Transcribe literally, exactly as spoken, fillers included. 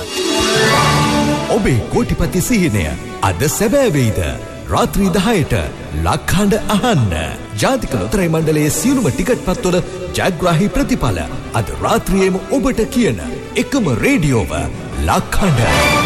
ඔබේ කෝටිපති සිහිනය අද සැබෑ වෙයිද? රාත්‍රී දහයට ලක්හඬ අහන්න. ජාතික ලොතරැයි මණ්ඩලයේ සියලුම ටිකට් පත්වල ජයග්‍රාහී ප්‍රතිඵල අද රාත්‍රියේම ඔබට කියන එකම රේඩියෝව ලක්හඬ.